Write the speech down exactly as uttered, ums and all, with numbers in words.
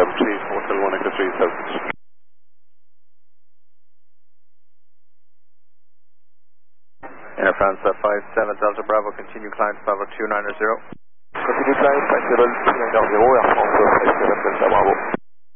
seven three, Hotel one Echo three seven. Air France uh, five seven Delta Bravo, continue climb to level two nine zero. Continue climb five seven two nine zero, Air France five seven Delta Bravo.